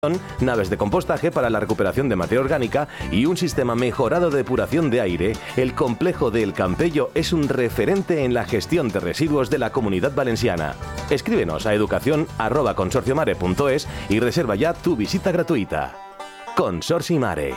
naves de compostaje para la recuperación de materia orgánica y un sistema mejorado de depuración de aire, el complejo de El Campello es un referente en la gestión de residuos de la Comunidad Valenciana. Escríbenos a educación@consorciomare.es y reserva ya tu visita gratuita. Consorci Mare.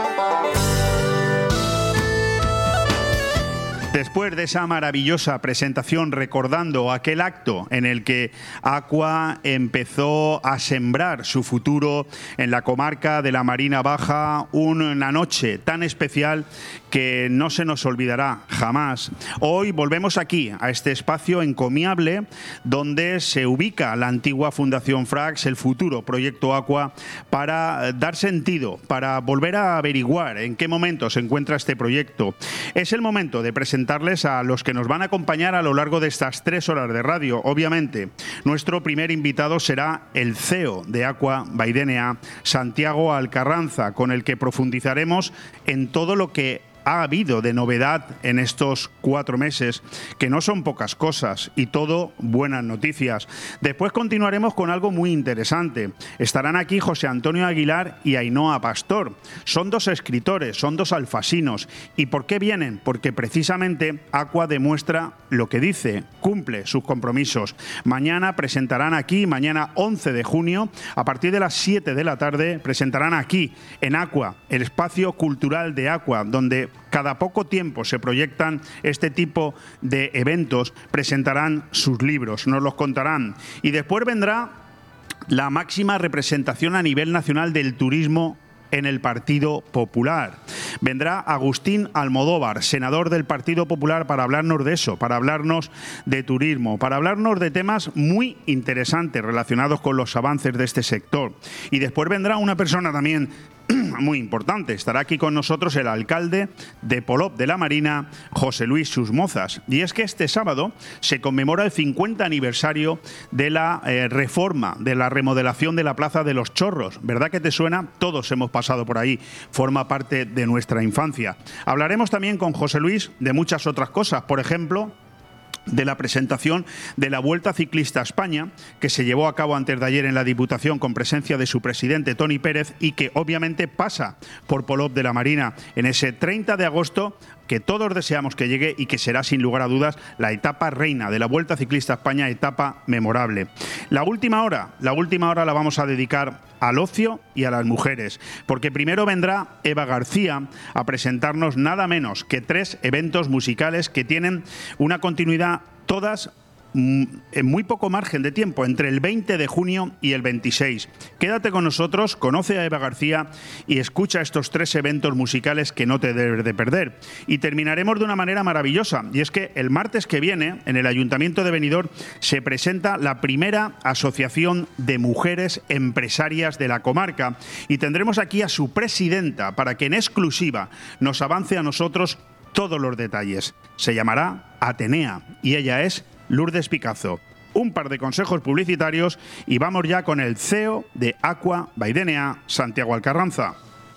Después de esa maravillosa presentación recordando aquel acto en el que Aqua empezó a sembrar su futuro en la comarca de la Marina Baja, una noche tan especial que no se nos olvidará jamás. Hoy volvemos aquí, a este espacio encomiable donde se ubica la antigua Fundación Frax, el futuro Proyecto Aqua, para dar sentido, para volver a averiguar en qué momento se encuentra este proyecto. Es el momento de presentarles a los que nos van a acompañar a lo largo de estas 3 horas de radio. Obviamente, nuestro primer invitado será el CEO de Aqua by DNA, Santiago Alcarranza, con el que profundizaremos en todo lo que ha habido de novedad en estos 4 meses, que no son pocas cosas y todo buenas noticias. Después continuaremos con algo muy interesante. Estarán aquí José Antonio Aguilar y Ainhoa Pastor. Son 2 escritores, son 2 alfasinos. ¿Y por qué vienen? Porque precisamente Aqua demuestra lo que dice, cumple sus compromisos. Mañana presentarán aquí, mañana 11 de junio, a partir de las 7 de la tarde, presentarán aquí, en Aqua, el espacio cultural de Aqua, donde cada poco tiempo se proyectan este tipo de eventos, presentarán sus libros, nos los contarán. Y después vendrá la máxima representación a nivel nacional del turismo en el Partido Popular. Vendrá Agustín Almodóvar, senador del Partido Popular, para hablarnos de eso, para hablarnos de turismo, para hablarnos de temas muy interesantes relacionados con los avances de este sector. Y después vendrá una persona también muy importante. Estará aquí con nosotros el alcalde de Polop de la Marina, José Luis Susmozas. Y es que este sábado se conmemora el 50 aniversario de la reforma, de la remodelación de la Plaza de los Chorros. ¿Verdad que te suena? Todos hemos pasado por ahí. Forma parte de nuestra infancia. Hablaremos también con José Luis de muchas otras cosas. Por ejemplo, de la presentación de la Vuelta Ciclista a España, que se llevó a cabo antes de ayer en la Diputación con presencia de su presidente Toni Pérez y que obviamente pasa por Polop de la Marina en ese 30 de agosto que todos deseamos que llegue y que será sin lugar a dudas la etapa reina de la Vuelta Ciclista a España, etapa memorable. La última hora la vamos a dedicar al ocio y a las mujeres, porque primero vendrá Eva García a presentarnos nada menos que 3 eventos musicales que tienen una continuidad todas en muy poco margen de tiempo, entre el 20 de junio y el 26. Quédate con nosotros, conoce a Eva García y escucha estos 3 eventos musicales que no te debes de perder. Y terminaremos de una manera maravillosa, y es que el martes que viene, en el Ayuntamiento de Benidorm, se presenta la primera asociación de mujeres empresarias de la comarca, y tendremos aquí a su presidenta para que en exclusiva nos avance a nosotros todos los detalles. Se llamará Atenea y ella es Lourdes Picazo. Un par de consejos publicitarios y vamos ya con el CEO de Aqua by DNA, Santiago Alcarranza.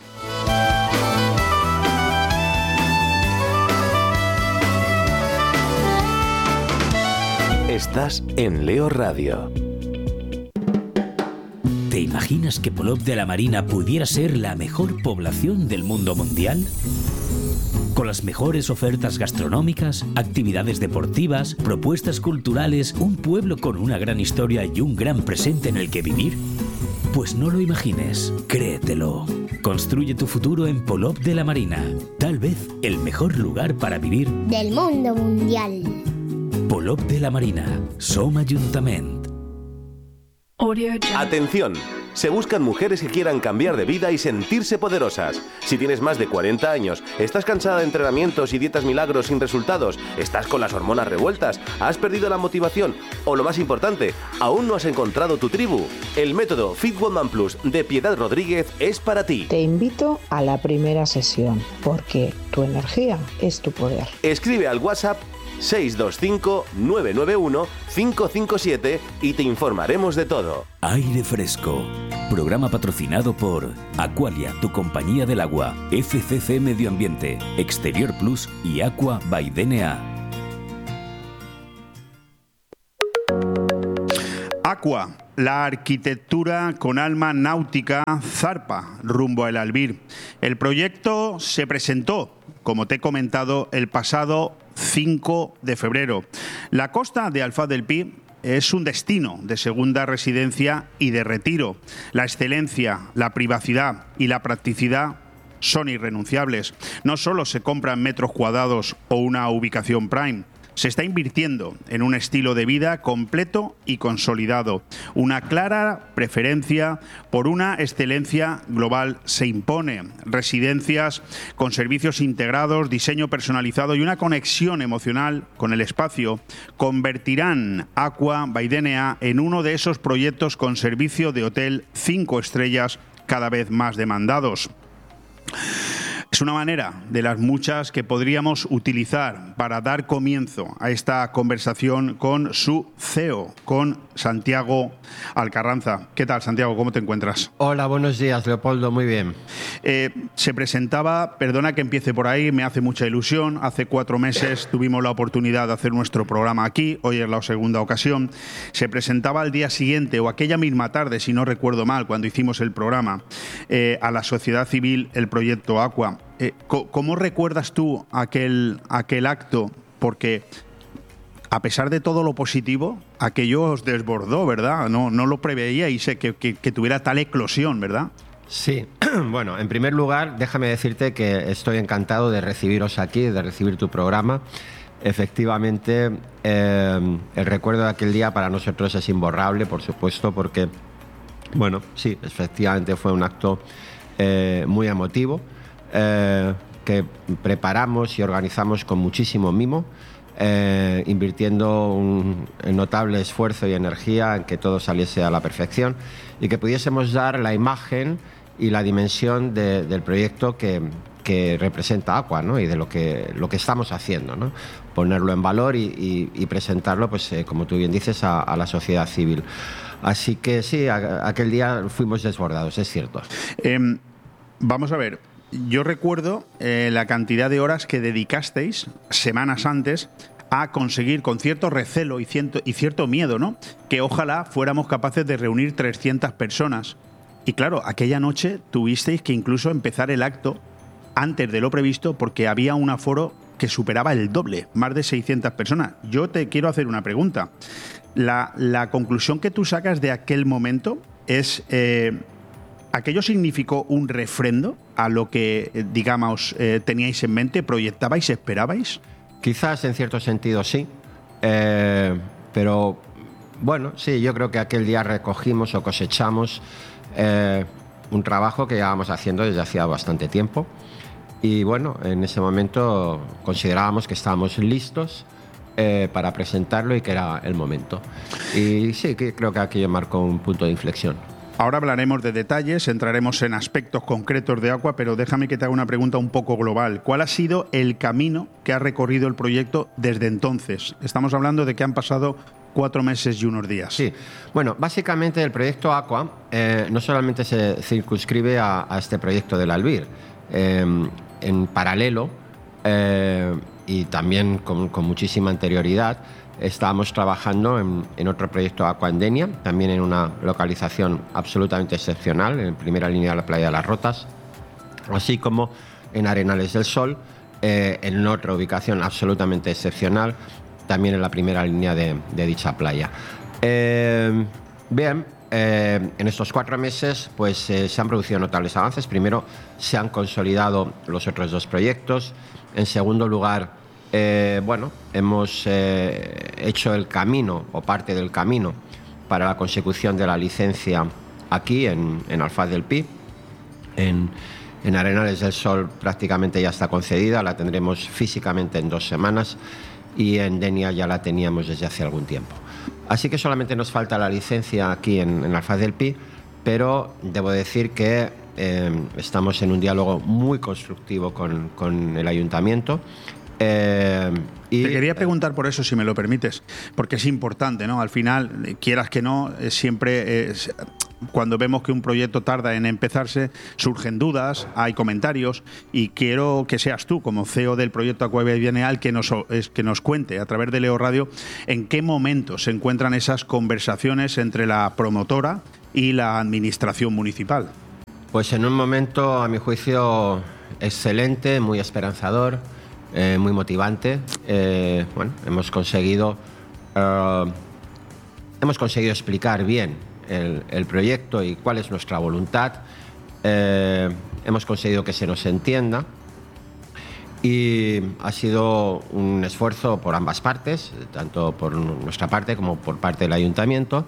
Estás en Leo Radio. ¿Te imaginas que Polop de la Marina pudiera ser la mejor población del mundo mundial? Con las mejores ofertas gastronómicas, actividades deportivas, propuestas culturales, un pueblo con una gran historia y un gran presente en el que vivir. Pues no lo imagines, créetelo. Construye tu futuro en Polop de la Marina. Tal vez el mejor lugar para vivir del mundo mundial. Polop de la Marina. Som Ajuntament. Atención. Se buscan mujeres que quieran cambiar de vida y sentirse poderosas. Si tienes más de 40 años, estás cansada de entrenamientos y dietas milagros sin resultados, estás con las hormonas revueltas, has perdido la motivación o, lo más importante, aún no has encontrado tu tribu, el método Fit Woman Plus de Piedad Rodríguez es para ti. Te invito a la primera sesión, porque tu energía es tu poder. Escribe al WhatsApp 625-991-557 y te informaremos de todo. Aire Fresco. Programa patrocinado por Aqualia, tu compañía del agua, FCC Medio Ambiente, Exterior Plus y Aqua by DNA. Aqua La arquitectura con alma náutica zarpa rumbo al Albir. El proyecto se presentó, como te he comentado, el pasado 5 de febrero. La costa de Alfaz del Pi es un destino de segunda residencia y de retiro. La excelencia, la privacidad y la practicidad son irrenunciables. No solo se compran metros cuadrados o una ubicación prime, se está invirtiendo en un estilo de vida completo y consolidado. Una clara preferencia por una excelencia global se impone. Residencias con servicios integrados, diseño personalizado y una conexión emocional con el espacio convertirán Aqua by DNA en uno de esos proyectos con servicio de hotel 5 estrellas cada vez más demandados. Es una manera de las muchas que podríamos utilizar para dar comienzo a esta conversación con su CEO, con Santiago Alcarranza. ¿Qué tal, Santiago? ¿Cómo te encuentras? Hola, buenos días, Leopoldo. Muy bien. Se presentaba, perdona que empiece por ahí, me hace mucha ilusión. Hace 4 meses tuvimos la oportunidad de hacer nuestro programa aquí, hoy es la segunda ocasión. Se presentaba al día siguiente o aquella misma tarde, si no recuerdo mal, cuando hicimos el programa, a la sociedad civil el proyecto Aqua. ¿Cómo recuerdas tú aquel acto? Porque a pesar de todo lo positivo, aquello os desbordó, ¿verdad? No lo preveíais que tuviera tal eclosión, ¿verdad? Sí, bueno, en primer lugar, déjame decirte que estoy encantado de recibiros aquí, de recibir tu programa. Efectivamente, el recuerdo de aquel día para nosotros es imborrable, por supuesto, porque, bueno, sí, efectivamente fue un acto muy emotivo, que preparamos y organizamos con muchísimo mimo, invirtiendo un notable esfuerzo y energía en que todo saliese a la perfección y que pudiésemos dar la imagen y la dimensión del proyecto que representa Aqua, ¿no? Y de lo que estamos haciendo, ¿no? Ponerlo en valor y presentarlo, pues, como tú bien dices, a la sociedad civil. Así que sí, aquel día fuimos desbordados, es cierto. Vamos a ver. Yo recuerdo la cantidad de horas que dedicasteis semanas antes a conseguir, con cierto recelo y cierto miedo, ¿no?, que ojalá fuéramos capaces de reunir 300 personas. Y claro, aquella noche tuvisteis que incluso empezar el acto antes de lo previsto porque había un aforo que superaba el doble, más de 600 personas. Yo te quiero hacer una pregunta. La conclusión que tú sacas de aquel momento es... ¿aquello significó un refrendo a lo que, digamos, teníais en mente, proyectabais, esperabais? Quizás en cierto sentido sí, pero bueno, sí, yo creo que aquel día recogimos o cosechamos un trabajo que llevábamos haciendo desde hacía bastante tiempo y bueno, en ese momento considerábamos que estábamos listos para presentarlo y que era el momento. Y sí, que creo que aquello marcó un punto de inflexión. Ahora hablaremos de detalles, entraremos en aspectos concretos de Aqua, pero déjame que te haga una pregunta un poco global. ¿Cuál ha sido el camino que ha recorrido el proyecto desde entonces? Estamos hablando de que han pasado 4 meses y unos días. Sí, bueno, básicamente el proyecto Aqua no solamente se circunscribe a este proyecto del Albir. En paralelo, y también con muchísima anterioridad, estábamos trabajando en otro proyecto Aqua en Denia, también en una localización absolutamente excepcional, en primera línea de la playa de las Rotas, así como en Arenales del Sol, en otra ubicación absolutamente excepcional, también en la primera línea de dicha playa. Bien, en estos 4 meses pues, se han producido notables avances. Primero, se han consolidado los otros 2 proyectos. En segundo lugar, bueno, hemos hecho el camino o parte del camino para la consecución de la licencia aquí en Alfaz del Pi. En Arenales del Sol prácticamente ya está concedida, la tendremos físicamente en 2 semanas y en Denia ya la teníamos desde hace algún tiempo. Así que solamente nos falta la licencia aquí en Alfaz del Pi, pero debo decir que estamos en un diálogo muy constructivo con el ayuntamiento. Te quería preguntar por eso, si me lo permites, porque es importante, ¿no? Al final, quieras que no, siempre cuando vemos que un proyecto tarda en empezarse, surgen dudas, hay comentarios, y quiero que seas tú, como CEO del proyecto Aqua Bienal, que nos cuente a través de Leo Radio en qué momento se encuentran esas conversaciones entre la promotora y la administración municipal. Pues en un momento, a mi juicio, excelente, muy esperanzador, muy motivante. Bueno, hemos conseguido explicar bien el proyecto y cuál es nuestra voluntad. Hemos conseguido que se nos entienda y ha sido un esfuerzo por ambas partes, tanto por nuestra parte como por parte del ayuntamiento.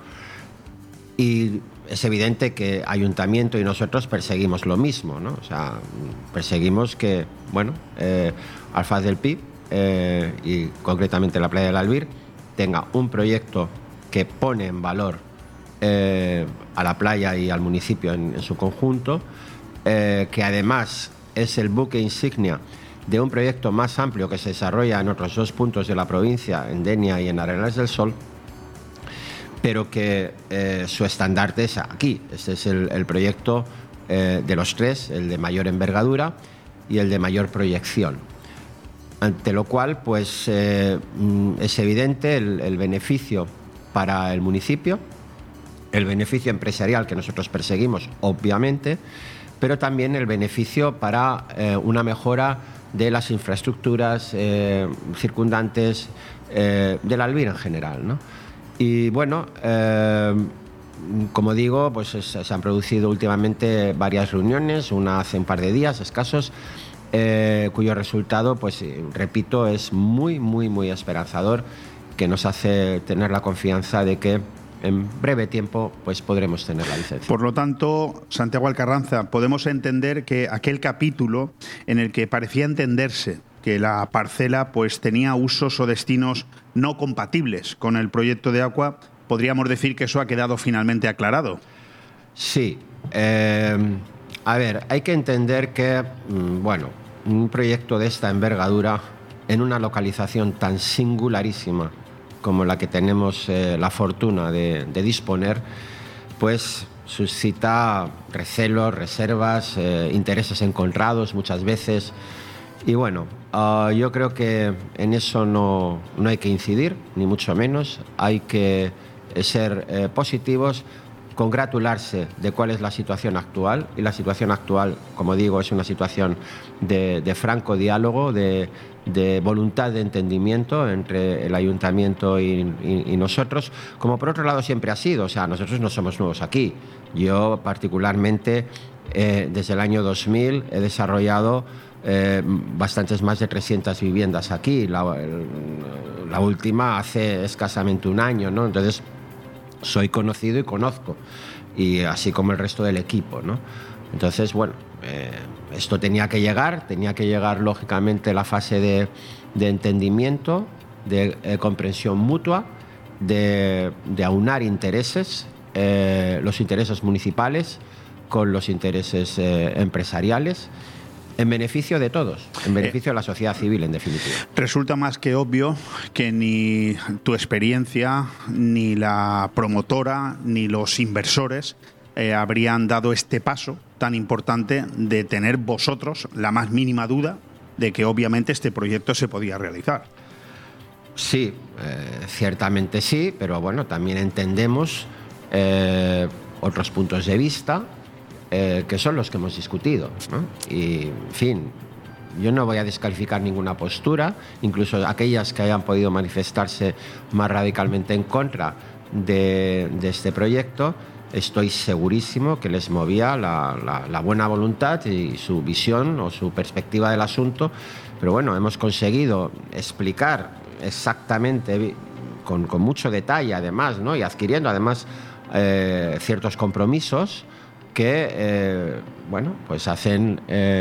Y es evidente que ayuntamiento y nosotros perseguimos lo mismo, ¿no? O sea, perseguimos que, bueno, Alfaz del Pi y concretamente la playa del Albir tenga un proyecto que pone en valor a la playa y al municipio en su conjunto, que además es el buque insignia de un proyecto más amplio que se desarrolla en otros 2 puntos de la provincia, en Denia y en Arenales del Sol, pero que su estandarte es aquí. Este es el proyecto de los 3, el de mayor envergadura y el de mayor proyección. Ante lo cual, pues es evidente el beneficio para el municipio, el beneficio empresarial que nosotros perseguimos, obviamente, pero también el beneficio para una mejora de las infraestructuras circundantes del Albir en general, ¿no? Y bueno, como digo, pues se han producido últimamente varias reuniones, una hace un par de días escasos, cuyo resultado, pues repito, es muy, muy, muy esperanzador, que nos hace tener la confianza de que en breve tiempo pues podremos tener la licencia. Por lo tanto, Santiago Alcarranza, podemos entender que aquel capítulo en el que parecía entenderse que la parcela pues tenía usos o destinos no compatibles con el proyecto de Aqua, podríamos decir que eso ha quedado finalmente aclarado. Sí. A ver, hay que entender que, bueno, un proyecto de esta envergadura en una localización tan singularísima como la que tenemos la fortuna de disponer, pues suscita recelos, reservas, intereses encontrados muchas veces. Y bueno, yo creo que en eso no hay que incidir, ni mucho menos. Hay que ser positivos, congratularse de cuál es la situación actual. Y la situación actual, como digo, es una situación de franco diálogo, de voluntad de entendimiento entre el ayuntamiento y nosotros, como por otro lado siempre ha sido. O sea, nosotros no somos nuevos aquí. Yo particularmente desde el año 2000 he desarrollado bastantes más de 300 viviendas aquí, la última hace escasamente un año, ¿no? Entonces soy conocido y conozco, y así como el resto del equipo, ¿no? Entonces, bueno, esto tenía que llegar lógicamente la fase de entendimiento, de comprensión mutua, de aunar intereses, los intereses municipales con los intereses empresariales, en beneficio de todos, en beneficio de la sociedad civil, en definitiva. Resulta más que obvio que ni tu experiencia, ni la promotora, ni los inversores habrían dado este paso tan importante de tener vosotros la más mínima duda de que obviamente este proyecto se podía realizar. Sí, ciertamente sí, pero bueno, también entendemos otros puntos de vista, que son los que hemos discutido, ¿no? Y, en fin, yo no voy a descalificar ninguna postura, incluso aquellas que hayan podido manifestarse más radicalmente en contra de este proyecto. Estoy segurísimo que les movía la buena voluntad y su visión o su perspectiva del asunto, pero bueno, hemos conseguido explicar exactamente, con mucho detalle además, ¿no? Y adquiriendo además ciertos compromisos que bueno, pues hacen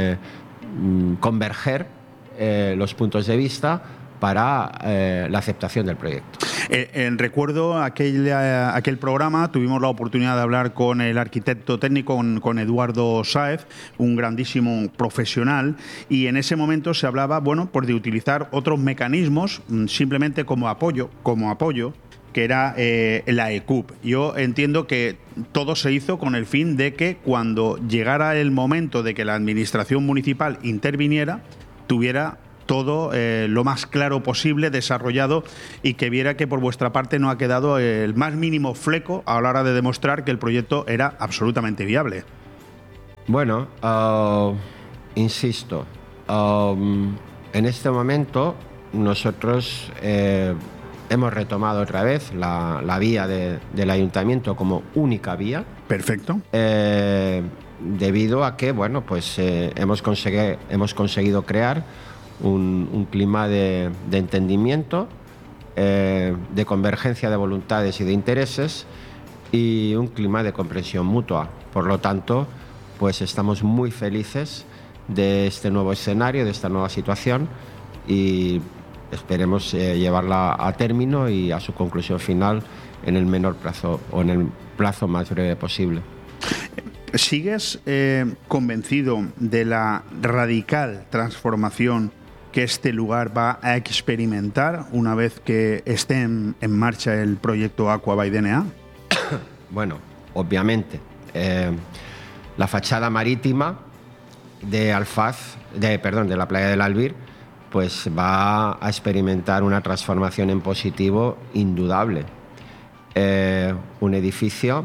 converger los puntos de vista para la aceptación del proyecto. Recuerdo aquel programa, tuvimos la oportunidad de hablar con el arquitecto técnico, con Eduardo Sáez, un grandísimo profesional, y en ese momento se hablaba, bueno, pues de utilizar otros mecanismos simplemente como apoyo, que era la ECUP. Yo entiendo que todo se hizo con el fin de que cuando llegara el momento de que la administración municipal interviniera, tuviera todo lo más claro posible, desarrollado, y que viera que por vuestra parte no ha quedado el más mínimo fleco a la hora de demostrar que el proyecto era absolutamente viable. Bueno, insisto, en este momento nosotros hemos retomado otra vez la vía del ayuntamiento como única vía. Perfecto. Debido a que, bueno, pues hemos conseguido crear un clima de entendimiento, de convergencia de voluntades y de intereses, y un clima de comprensión mutua. Por lo tanto, pues estamos muy felices de este nuevo escenario, de esta nueva situación, y esperemos llevarla a término y a su conclusión final en el menor plazo o en el plazo más breve posible. ¿Sigues convencido de la radical transformación que este lugar va a experimentar una vez que esté en marcha el proyecto Aqua by DNA? Bueno, obviamente. La fachada marítima de la playa del Albir, pues va a experimentar una transformación en positivo indudable. Un edificio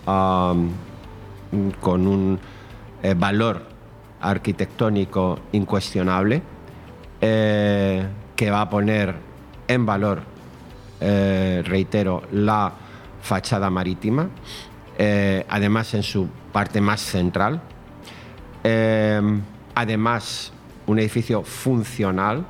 con un valor arquitectónico incuestionable, que va a poner en valor, reitero, la fachada marítima, además en su parte más central. Además, un edificio funcional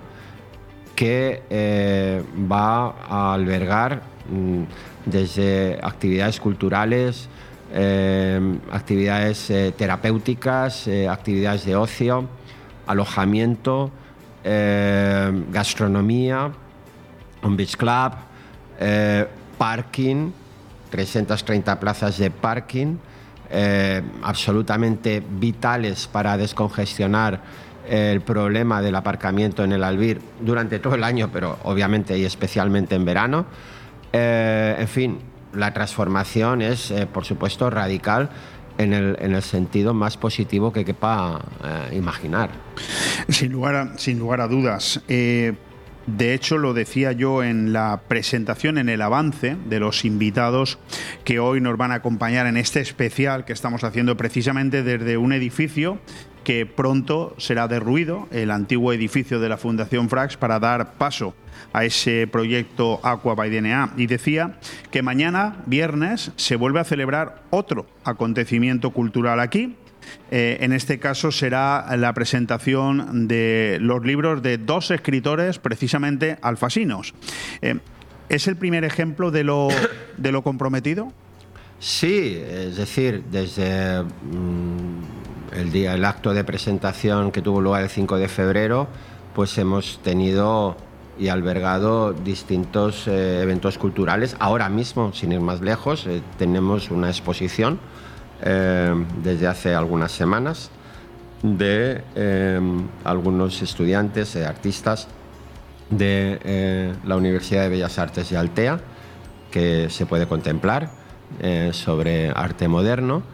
que va a albergar desde actividades culturales, actividades terapéuticas, actividades de ocio, alojamiento, gastronomía, un beach club, parking, 330 plazas de parking, absolutamente vitales para descongestionar el problema del aparcamiento en el Albir durante todo el año, pero obviamente y especialmente en verano. En fin, la transformación es, por supuesto, radical en el sentido más positivo que quepa imaginar. Sin lugar a dudas. De hecho, lo decía yo en la presentación, en el avance de los invitados que hoy nos van a acompañar en este especial que estamos haciendo precisamente desde un edificio que pronto será derruido, el antiguo edificio de la Fundación Frax, para dar paso a ese proyecto Aqua by DNA. Y decía que mañana, viernes, se vuelve a celebrar otro acontecimiento cultural aquí. En este caso será la presentación de los libros de dos escritores precisamente alfasinos. ¿Es el primer ejemplo de lo comprometido? Sí, es decir, desde el acto de presentación que tuvo lugar el 5 de febrero, pues hemos tenido y albergado distintos eventos culturales. Ahora mismo, sin ir más lejos, tenemos una exposición desde hace algunas semanas de algunos estudiantes, artistas de la Universidad de Bellas Artes de Altea, que se puede contemplar sobre arte moderno.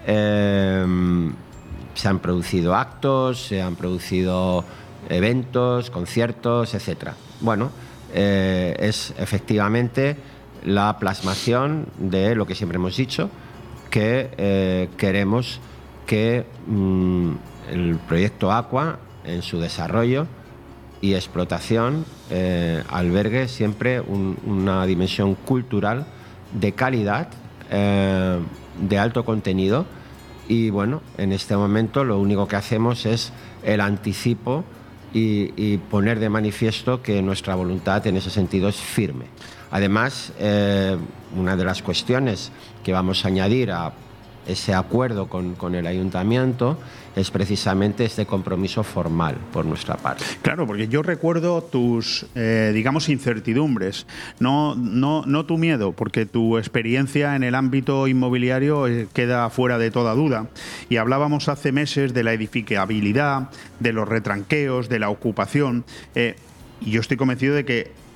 Se han producido actos, se han producido eventos, conciertos, etc. Bueno, es efectivamente la plasmación de lo que siempre hemos dicho, que queremos que el proyecto Aqua, en su desarrollo y explotación, albergue siempre una dimensión cultural de calidad, de alto contenido. Y bueno, en este momento lo único que hacemos es el anticipo y poner de manifiesto que nuestra voluntad en ese sentido es firme. Además, una de las cuestiones que vamos a añadir a ese acuerdo con el ayuntamiento es precisamente este compromiso formal por nuestra parte. Claro, porque yo recuerdo tus, digamos, incertidumbres, no tu miedo, porque tu experiencia en el ámbito inmobiliario queda fuera de toda duda. Y hablábamos hace meses de la edificabilidad, de los retranqueos, de la ocupación. Y yo estoy convencido de que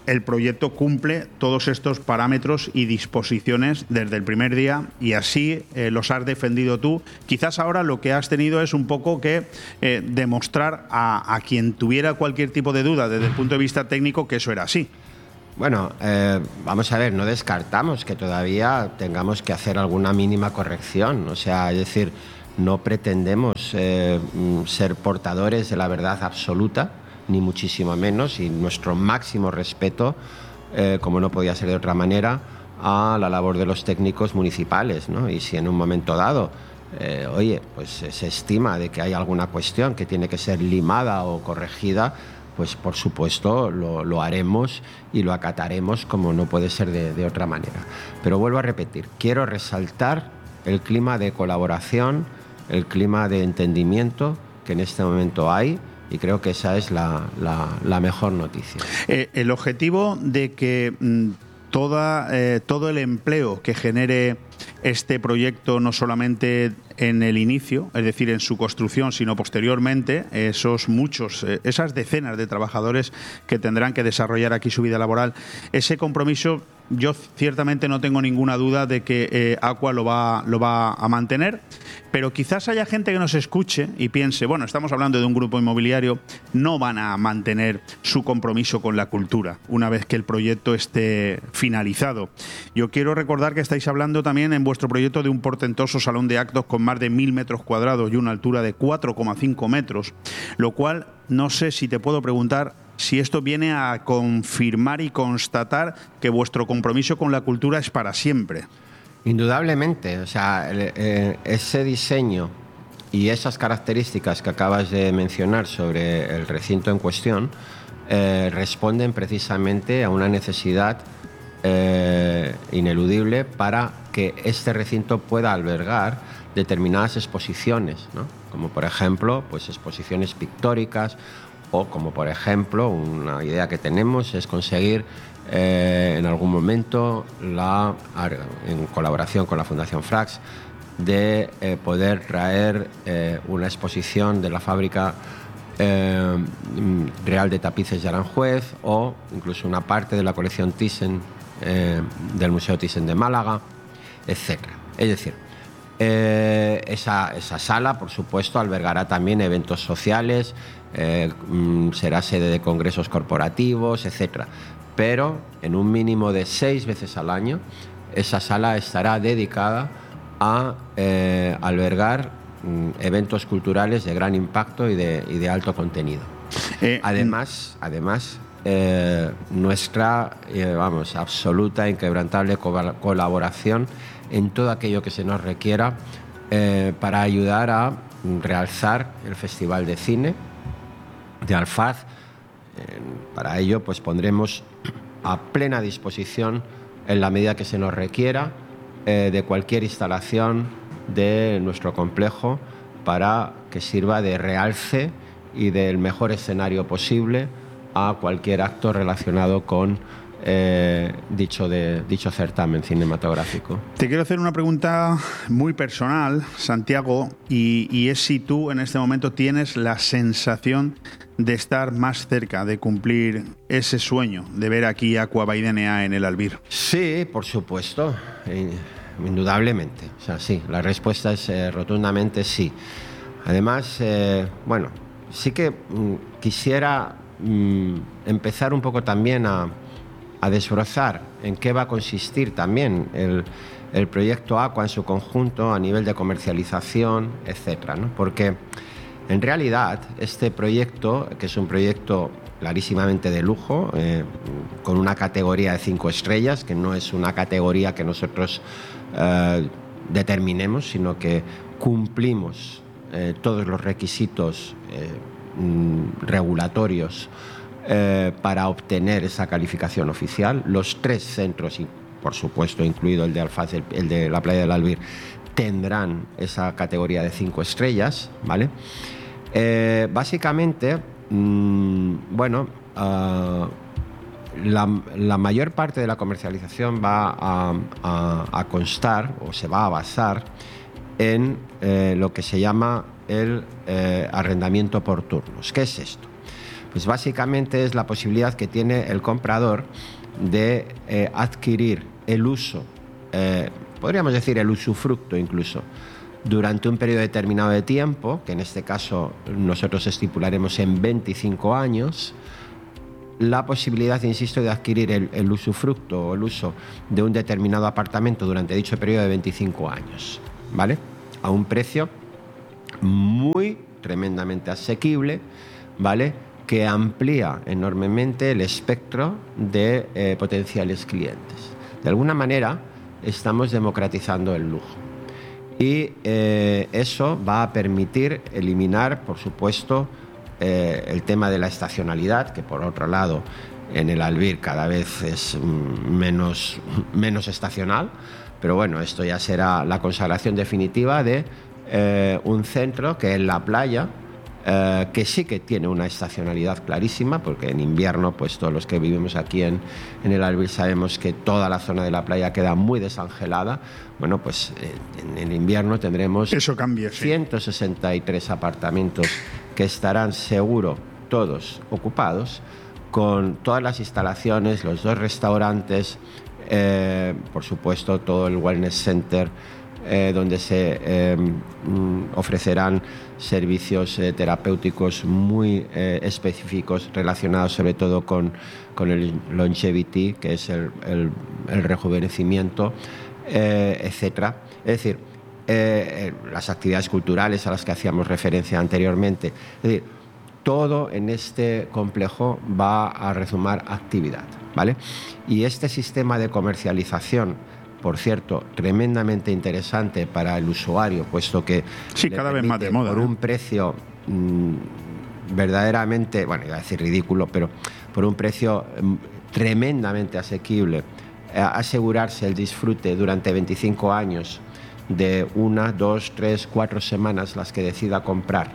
el proyecto cumple todos estos parámetros y disposiciones desde el primer día, y así los has defendido tú. Quizás ahora lo que has tenido es un poco que demostrar a quien tuviera cualquier tipo de duda desde el punto de vista técnico que eso era así. Bueno, vamos a ver, no descartamos que todavía tengamos que hacer alguna mínima corrección. O sea, es decir, no pretendemos ser portadores de la verdad absoluta, ni muchísimo menos, y nuestro máximo respeto, como no podía ser de otra manera, a la labor de los técnicos municipales, ¿no? Y si en un momento dado, pues se estima de que hay alguna cuestión que tiene que ser limada o corregida, pues por supuesto lo haremos y lo acataremos, como no puede ser de otra manera. Pero vuelvo a repetir, quiero resaltar el clima de colaboración, el clima de entendimiento que en este momento hay, y creo que esa es la mejor noticia. El objetivo de que todo el empleo que genere este proyecto, no solamente en el inicio, es decir, en su construcción, sino posteriormente, esas decenas de trabajadores que tendrán que desarrollar aquí su vida laboral, ese compromiso, yo ciertamente no tengo ninguna duda de que Aqua lo va a mantener, pero quizás haya gente que nos escuche y piense, bueno, estamos hablando de un grupo inmobiliario, no van a mantener su compromiso con la cultura una vez que el proyecto esté finalizado. Yo quiero recordar que estáis hablando también en vuestro proyecto de un portentoso salón de actos con más de 1.000 metros cuadrados y una altura de 4,5 metros, lo cual no sé si te puedo preguntar si esto viene a confirmar y constatar que vuestro compromiso con la cultura es para siempre. Indudablemente, o sea, ese diseño y esas características que acabas de mencionar sobre el recinto en cuestión responden precisamente a una necesidad ineludible para que este recinto pueda albergar determinadas exposiciones, ¿no? Como por ejemplo, pues exposiciones pictóricas, o como por ejemplo, una idea que tenemos es conseguir en algún momento, en colaboración con la Fundación Frax, de poder traer una exposición de la fábrica real de tapices de Aranjuez, o incluso una parte de la colección Thyssen del Museo Thyssen de Málaga, etc. Es decir, esa sala, por supuesto, albergará también eventos sociales, será sede de congresos corporativos, etc. Pero en un mínimo de 6 veces al año, esa sala estará dedicada a albergar eventos culturales de gran impacto y de alto contenido. Además, nuestra absoluta, inquebrantable colaboración en todo aquello que se nos requiera para ayudar a realzar el Festival de Cine de Alfaz. Para ello, pues pondremos a plena disposición, en la medida que se nos requiera, de cualquier instalación de nuestro complejo para que sirva de realce y del mejor escenario posible a cualquier acto relacionado con dicho certamen cinematográfico. Te quiero hacer una pregunta muy personal, Santiago, y es si tú en este momento tienes la sensación de estar más cerca de cumplir ese sueño de ver aquí Aqua by DNA en el Albir. Sí, por supuesto, indudablemente. O sea, sí, la respuesta es rotundamente sí. Además, sí que quisiera empezar un poco también a desbrozar en qué va a consistir también el proyecto Aqua en su conjunto a nivel de comercialización, etcétera, ¿no? Porque en realidad este proyecto, que es un proyecto clarísimamente de lujo, con una categoría de 5 estrellas, que no es una categoría que nosotros determinemos, sino que cumplimos todos los requisitos regulatorios para obtener esa calificación oficial. Los 3 centros, y por supuesto incluido el de Alfaz, el de la playa del Albir, tendrán esa categoría de 5 estrellas, ¿vale? Básicamente, la mayor parte de la comercialización va a constar, o se va a basar en lo que se llama el arrendamiento por turnos. ¿Qué es esto? Pues básicamente es la posibilidad que tiene el comprador de adquirir el uso, podríamos decir el usufructo incluso, durante un periodo determinado de tiempo, que en este caso nosotros estipularemos en 25 años, la posibilidad, insisto, de adquirir el usufructo o el uso de un determinado apartamento durante dicho periodo de 25 años, ¿vale? A un precio muy tremendamente asequible, ¿vale? Que amplía enormemente el espectro de potenciales clientes. De alguna manera, estamos democratizando el lujo. Y eso va a permitir eliminar, por supuesto, el tema de la estacionalidad, que por otro lado en el Albir cada vez es menos estacional, pero bueno, esto ya será la consagración definitiva de un centro que es la playa, que sí que tiene una estacionalidad clarísima, porque en invierno, pues todos los que vivimos aquí en el Albir sabemos que toda la zona de la playa queda muy desangelada. Bueno, pues en invierno tendremos eso cambia, sí. 163 apartamentos que estarán seguro todos ocupados, con todas las instalaciones, los 2 restaurantes, por supuesto todo el wellness center, donde se ofrecerán servicios terapéuticos muy específicos relacionados sobre todo con el longevity, que es el rejuvenecimiento, etcétera. Es decir, las actividades culturales a las que hacíamos referencia anteriormente. Es decir, todo en este complejo va a resumar actividad, ¿vale? Y este sistema de comercialización, por cierto, tremendamente interesante para el usuario, puesto que sí, cada vez más de moda, por un precio verdaderamente, bueno, iba a decir ridículo, pero por un precio tremendamente asequible, asegurarse el disfrute durante 25 años de 1, 2, 3, 4 semanas las que decida comprar,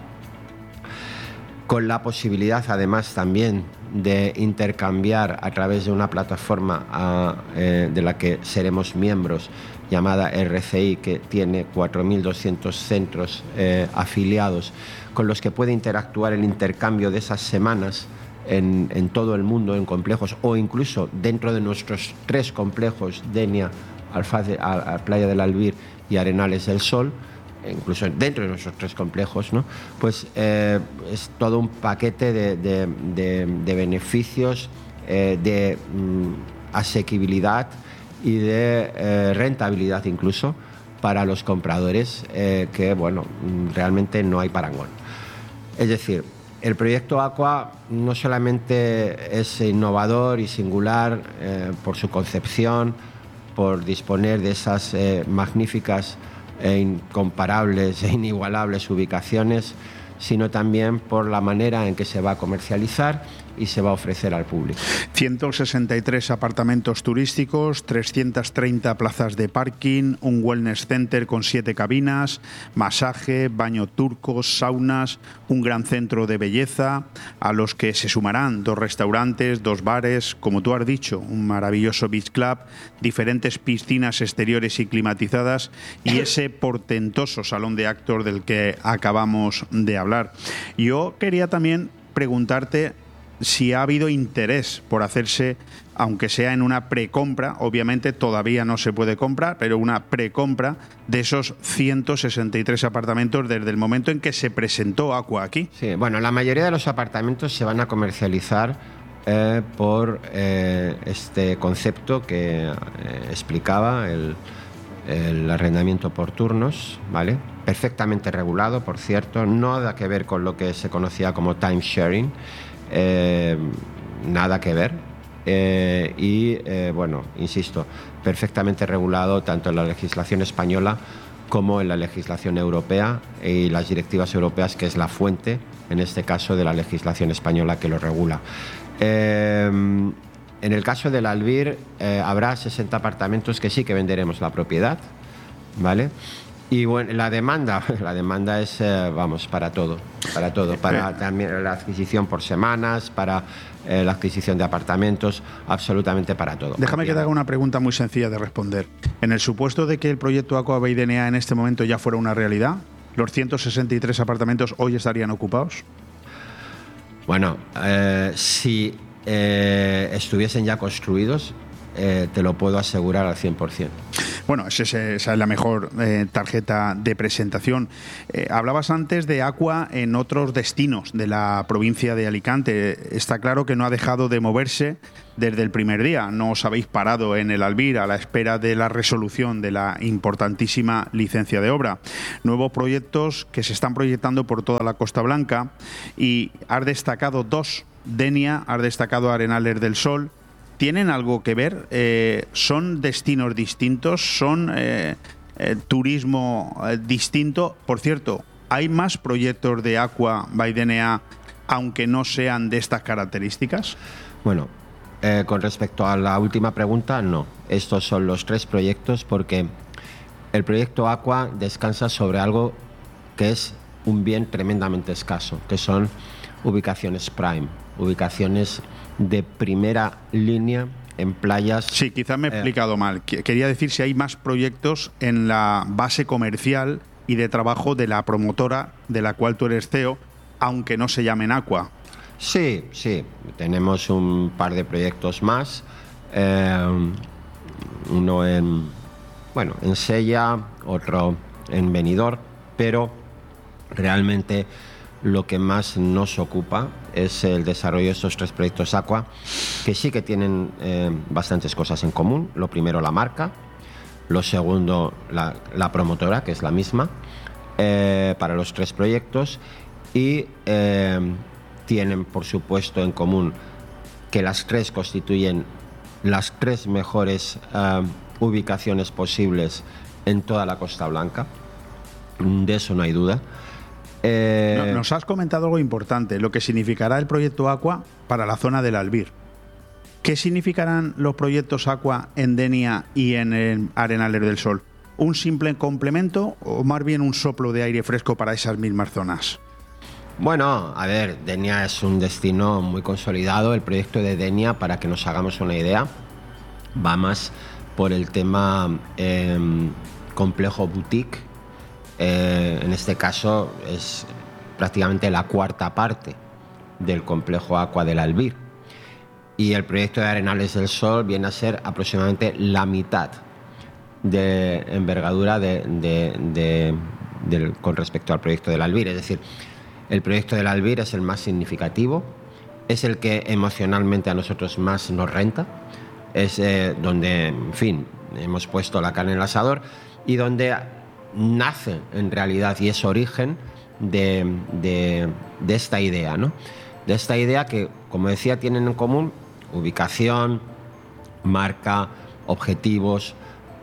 con la posibilidad además también de intercambiar a través de una plataforma de la que seremos miembros, llamada RCI, que tiene 4.200 centros afiliados, con los que puede interactuar el intercambio de esas semanas en todo el mundo, en complejos, o incluso dentro de nuestros 3 complejos, Denia, Playa del Albir y Arenales del Sol, incluso dentro de nuestros 3 complejos, ¿no? Pues es todo un paquete de beneficios, de asequibilidad y de rentabilidad incluso para los compradores, que bueno, realmente no hay parangón. Es decir, el proyecto Aqua no solamente es innovador y singular por su concepción, por disponer de esas magníficas incomparables e inigualables ubicaciones, sino también por la manera en que se va a comercializar y se va a ofrecer al público. 163 apartamentos turísticos, 330 plazas de parking, un wellness center con 7 cabinas, masaje, baño turco, saunas, un gran centro de belleza, a los que se sumarán 2 restaurantes, 2 bares, como tú has dicho, un maravilloso beach club, diferentes piscinas exteriores y climatizadas y ese portentoso salón de actos del que acabamos de hablar. Yo quería también preguntarte si ha habido interés por hacerse, aunque sea en una precompra, obviamente todavía no se puede comprar, pero una precompra de esos 163 apartamentos desde el momento en que se presentó Aqua aquí. Sí, bueno, la mayoría de los apartamentos se van a comercializar por este concepto que explicaba, el arrendamiento por turnos, ¿vale? Perfectamente regulado, por cierto, nada que ver con lo que se conocía como time sharing. Nada que ver, bueno, insisto, perfectamente regulado tanto en la legislación española como en la legislación europea y las directivas europeas, que es la fuente, en este caso, de la legislación española que lo regula. En el caso del Albir habrá 60 apartamentos que sí que venderemos la propiedad, ¿vale? Y bueno, la demanda es, vamos, para todo, para también la adquisición por semanas, para la adquisición de apartamentos, absolutamente para todo. Déjame que te haga una pregunta muy sencilla de responder. En el supuesto de que el proyecto Aqua by Denia en este momento ya fuera una realidad, ¿los 163 apartamentos hoy estarían ocupados? Bueno, si estuviesen ya construidos, te lo puedo asegurar al 100%. Bueno, esa es la mejor tarjeta de presentación. Hablabas antes de Aqua en otros destinos de la provincia de Alicante. Está claro que no ha dejado de moverse desde el primer día. No os habéis parado en el Albir a la espera de la resolución de la importantísima licencia de obra. Nuevos proyectos que se están proyectando por toda la Costa Blanca, y has destacado dos: Denia, has destacado Arenales del Sol. ¿Tienen algo que ver? ¿Son destinos distintos? ¿Son turismo distinto? Por cierto, ¿hay más proyectos de Aqua by Denia, aunque no sean de estas características? Bueno, con respecto a la última pregunta, no. Estos son los 3 proyectos, porque el proyecto Aqua descansa sobre algo que es un bien tremendamente escaso, que son ubicaciones prime, ubicaciones de primera línea en playas. Sí, quizás me he explicado mal. Quería decir si hay más proyectos en la base comercial y de trabajo de la promotora de la cual tú eres CEO, aunque no se llamen Aqua. Sí, tenemos un par de proyectos más, uno en Sella, otro en Benidorm, pero realmente lo que más nos ocupa es el desarrollo de estos 3 proyectos Aqua, que sí que tienen bastantes cosas en común. Lo primero, la marca; lo segundo, la promotora, que es la misma para los 3 proyectos, y tienen, por supuesto, en común que las 3 constituyen las 3 mejores ubicaciones posibles en toda la Costa Blanca. De eso no hay duda. Nos has comentado algo importante: lo que significará el proyecto Aqua para la zona del Albir. ¿Qué significarán los proyectos Aqua en Denia y en el Arenales del Sol? ¿Un simple complemento o más bien un soplo de aire fresco para esas mismas zonas? Bueno, a ver, Denia es un destino muy consolidado. El proyecto de Denia, para que nos hagamos una idea, va más por el tema complejo boutique. En este caso es prácticamente la 4ª parte del complejo Aqua del Albir, y el proyecto de Arenales del Sol viene a ser aproximadamente la mitad de envergadura con respecto al proyecto del Albir. Es decir, el proyecto del Albir es el más significativo, es el que emocionalmente a nosotros más nos renta, es donde, en fin, hemos puesto la carne en el asador, y donde nace en realidad y es origen de esta idea, ¿no? De esta idea que, como decía, tienen en común ubicación, marca, objetivos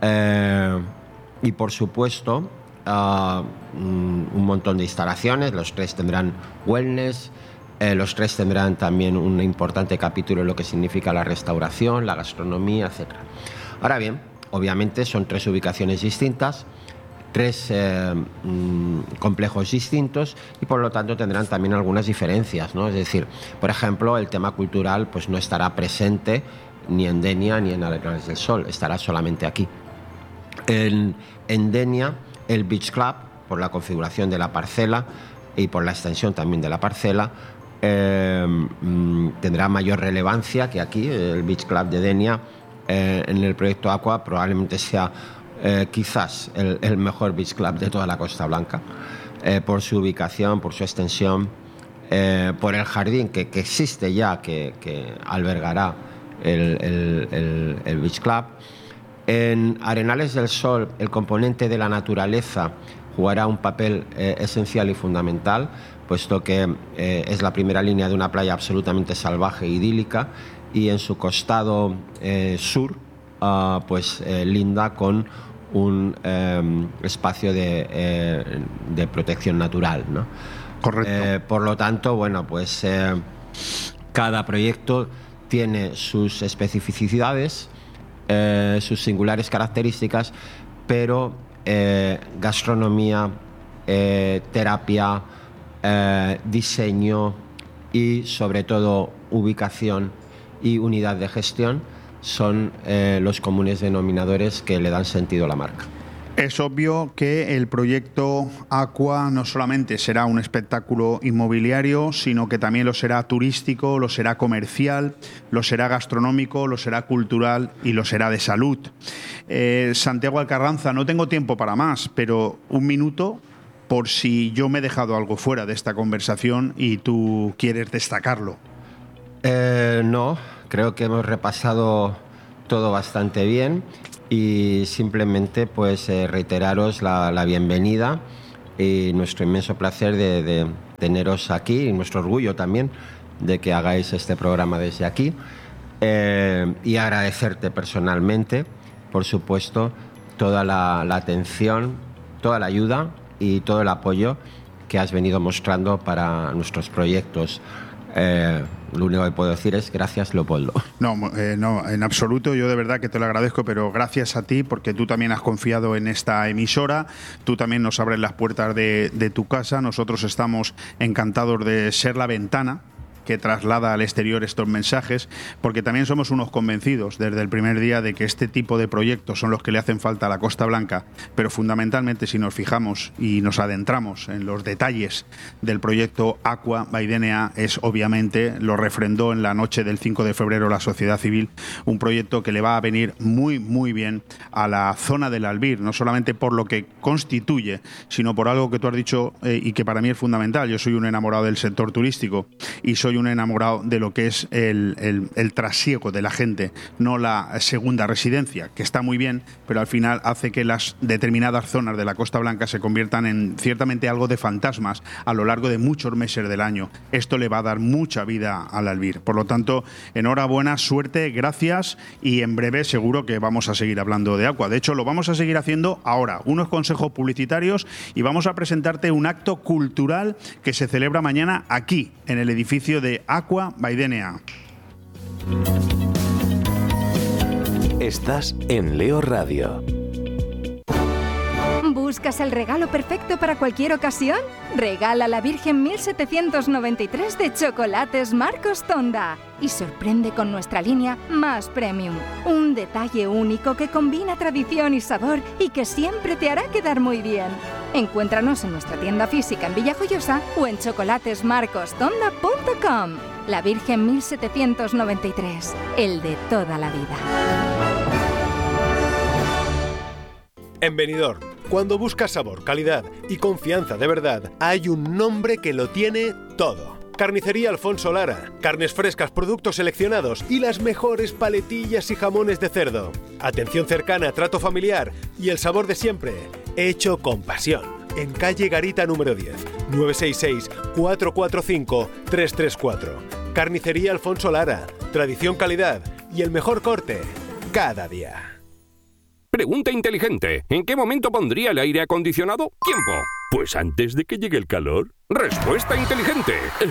y, por supuesto, un montón de instalaciones. Los 3 tendrán wellness, los 3 tendrán también un importante capítulo en lo que significa la restauración, la gastronomía, etc. Ahora bien, obviamente son 3 ubicaciones distintas, 3 complejos distintos, y por lo tanto tendrán también algunas diferencias, ¿no? Es decir, por ejemplo, el tema cultural pues no estará presente ni en Denia ni en Arenales del Sol, estará solamente aquí. En Denia, el Beach Club, por la configuración de la parcela y por la extensión también de la parcela, tendrá mayor relevancia que aquí. El Beach Club de Denia en el proyecto Aqua probablemente sea quizás el mejor beach club de toda la Costa Blanca, por su ubicación, por su extensión, por el jardín que existe ya, que albergará el beach club. En Arenales del Sol, el componente de la naturaleza jugará un papel esencial y fundamental, puesto que es la primera línea de una playa absolutamente salvaje e idílica, y en su costado sur linda con un espacio de protección natural, ¿no? Correcto. Por lo tanto, bueno, pues cada proyecto tiene sus especificidades, sus singulares características, pero gastronomía, terapia, diseño y sobre todo ubicación y unidad de gestión son los comunes denominadores que le dan sentido a la marca. Es obvio que el proyecto Aqua no solamente será un espectáculo inmobiliario, sino que también lo será turístico, lo será comercial, lo será gastronómico, lo será cultural y lo será de salud. Santiago Alcarranza, no tengo tiempo para más, pero un minuto por si yo me he dejado algo fuera de esta conversación y tú quieres destacarlo. No, creo que hemos repasado todo bastante bien. Y simplemente pues reiteraros la bienvenida y nuestro inmenso placer de teneros aquí y nuestro orgullo también de que hagáis este programa desde aquí y agradecerte personalmente, por supuesto, toda la atención, toda la ayuda y todo el apoyo que has venido mostrando para nuestros proyectos. Lo único que puedo decir es gracias, Leopoldo. No, en absoluto, yo de verdad que te lo agradezco, pero gracias a ti, porque tú también has confiado en esta emisora, tú también nos abres las puertas de tu casa, nosotros estamos encantados de ser la ventana que traslada al exterior estos mensajes, porque también somos unos convencidos desde el primer día de que este tipo de proyectos son los que le hacen falta a la Costa Blanca, pero fundamentalmente si nos fijamos y nos adentramos en los detalles del proyecto Aqua by DNA, es obviamente, lo refrendó en la noche del 5 de febrero la sociedad civil, un proyecto que le va a venir muy, muy bien a la zona del Albir, no solamente por lo que constituye, sino por algo que tú has dicho y que para mí es fundamental. Yo soy un enamorado del sector turístico y soy un enamorado de lo que es el trasiego de la gente, no la segunda residencia, que está muy bien, pero al final hace que las determinadas zonas de la Costa Blanca se conviertan en ciertamente algo de fantasmas a lo largo de muchos meses del año. Esto le va a dar mucha vida al Albir. Por lo tanto, enhorabuena, suerte, gracias, y en breve seguro que vamos a seguir hablando de Aqua. De hecho, lo vamos a seguir haciendo ahora, unos consejos publicitarios, y vamos a presentarte un acto cultural que se celebra mañana aquí, en el edificio de Aqua by DNA. Estás en Leo Radio. ¿Buscas el regalo perfecto para cualquier ocasión? Regala la Virgen 1793 de Chocolates Marcos Tonda y sorprende con nuestra línea Más Premium. Un detalle único que combina tradición y sabor y que siempre te hará quedar muy bien. Encuéntranos en nuestra tienda física en Villajoyosa o en chocolatesmarcostonda.com. La Virgen 1793, el de toda la vida. En Benidorm, cuando buscas sabor, calidad y confianza de verdad, hay un nombre que lo tiene todo. Carnicería Alfonso Lara. Carnes frescas, productos seleccionados y las mejores paletillas y jamones de cerdo. Atención cercana, trato familiar y el sabor de siempre, hecho con pasión. En calle Garita número 10, 966-445-334. Carnicería Alfonso Lara. Tradición, calidad y el mejor corte cada día. Pregunta inteligente. ¿En qué momento pondría el aire acondicionado? Tiempo. Pues antes de que llegue el calor. Respuesta inteligente.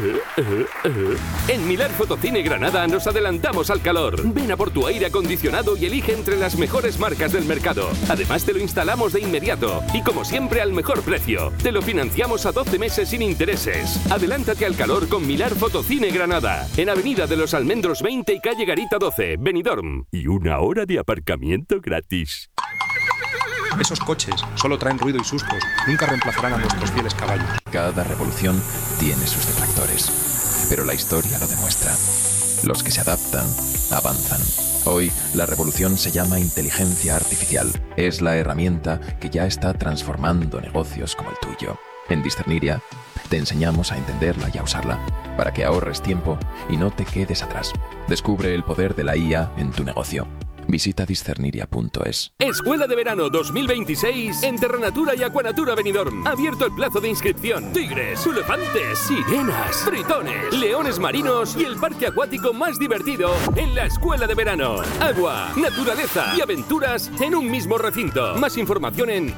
En Milar Fotocine Granada nos adelantamos al calor. Ven a por tu aire acondicionado y elige entre las mejores marcas del mercado. Además te lo instalamos de inmediato y como siempre al mejor precio. Te lo financiamos a 12 meses sin intereses. Adelántate al calor con Milar Fotocine Granada. En Avenida de los Almendros 20 y calle Garita 12, Benidorm. Y 1 hora de aparcamiento gratis. Esos coches solo traen ruido y sustos, nunca reemplazarán a nuestros fieles caballos. Cada revolución tiene sus detractores, pero la historia lo demuestra. Los que se adaptan, avanzan. Hoy, la revolución se llama inteligencia artificial. Es la herramienta que ya está transformando negocios como el tuyo. En Discerniria, te enseñamos a entenderla y a usarla, para que ahorres tiempo y no te quedes atrás. Descubre el poder de la IA en tu negocio. Visita discerniria.es. Escuela de Verano 2026 en Terranatura y Aquanatura Benidorm. Abierto el plazo de inscripción. Tigres, elefantes, sirenas, tritones, leones marinos y el parque acuático más divertido en la Escuela de Verano. Agua, naturaleza y aventuras en un mismo recinto. Más información en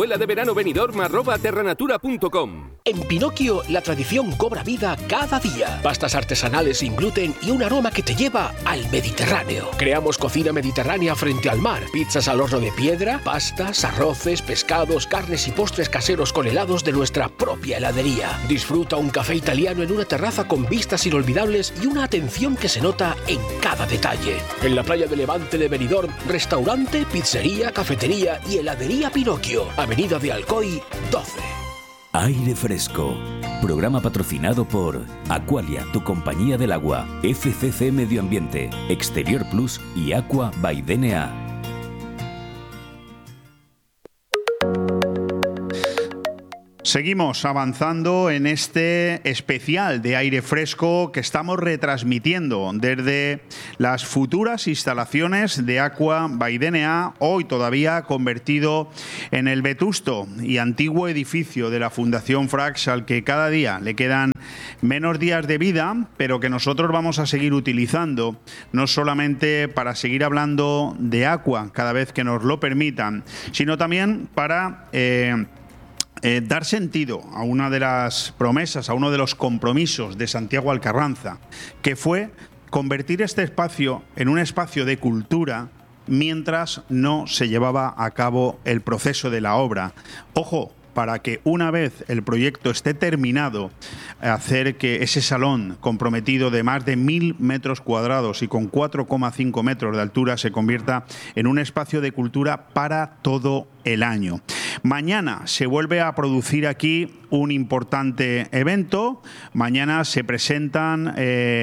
escueladeveranobenidorm@terranatura.com. En Pinocchio, la tradición cobra vida cada día. Pastas artesanales sin gluten y un aroma que te lleva al Mediterráneo. Creamos cocina mediterránea mediterránea frente al mar. Pizzas al horno de piedra, pastas, arroces, pescados, carnes y postres caseros con helados de nuestra propia heladería. Disfruta un café italiano en una terraza con vistas inolvidables y una atención que se nota en cada detalle. En la playa de Levante de Benidorm, restaurante, pizzería, cafetería y heladería Pinocchio. Avenida de Alcoy, 12. Aire Fresco. Programa patrocinado por Aqualia, tu compañía del agua, FCC Medio Ambiente, Exterior Plus y Aqua by DNA. Seguimos avanzando en este especial de Aire Fresco que estamos retransmitiendo desde las futuras instalaciones de Aqua by DNA, hoy todavía convertido en el vetusto y antiguo edificio de la Fundación Frax, al que cada día le quedan menos días de vida, pero que nosotros vamos a seguir utilizando, no solamente para seguir hablando de Aqua cada vez que nos lo permitan, sino también para dar sentido a una de las promesas, a uno de los compromisos de Santiago Alcarranza, que fue convertir este espacio en un espacio de cultura mientras no se llevaba a cabo el proceso de la obra. Ojo, para que una vez el proyecto esté terminado, hacer que ese salón comprometido de más de 1.000 metros cuadrados y con 4,5 metros de altura se convierta en un espacio de cultura para todo el año. Mañana se vuelve a producir aquí un importante evento. Mañana se presentan